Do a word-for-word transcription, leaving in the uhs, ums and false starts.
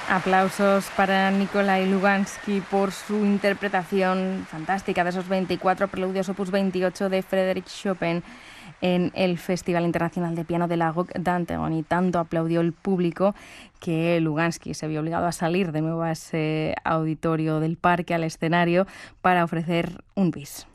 Aplausos para Nikolai Lugansky por su interpretación fantástica de esos veinticuatro preludios opus veintiocho de Frédéric Chopin en el Festival Internacional de Piano de la Roque d'Anteron, y tanto aplaudió el público que Lugansky se vio obligado a salir de nuevo a ese auditorio del parque, al escenario, para ofrecer un bis.